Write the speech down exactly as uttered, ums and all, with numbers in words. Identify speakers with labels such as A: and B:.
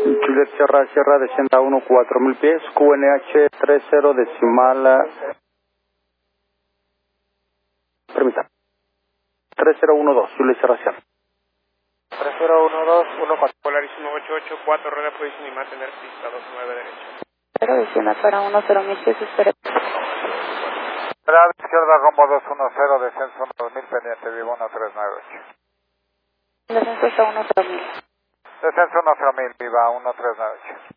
A: Juliet Sierra, Sierra, descienda uno cuatro mil pies, Q N H treinta decimal, permita, tres cero uno dos, Juliet Sierra, Sierra.
B: tres cero uno dos, uno cuatro. Polarísimo ocho ocho cuatro, rueda posición y mantener pista dos nueve derecha.
C: Pero descienda para uno cero mil pies, espere.
D: Entrada izquierda, rumbo dos uno cero, descenso dos mil, pendiente, vivo uno tres nueve ocho.
C: Descenso hasta uno cero mil.
D: Descenso uno cero mil, viva uno tres nueve ocho.